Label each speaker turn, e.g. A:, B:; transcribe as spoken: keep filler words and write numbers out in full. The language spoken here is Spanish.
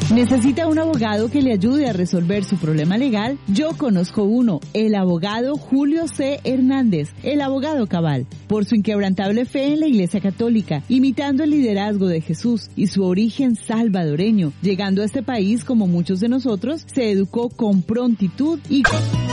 A: ¿Necesita un abogado que le ayude a resolver su problema legal? Yo conozco uno, el abogado Julio C. Hernández, el abogado cabal. Por su inquebrantable fe en la Iglesia Católica, imitando el liderazgo de Jesús y su origen salvadoreño, llegando a este país como muchos de nosotros, se educó con prontitud y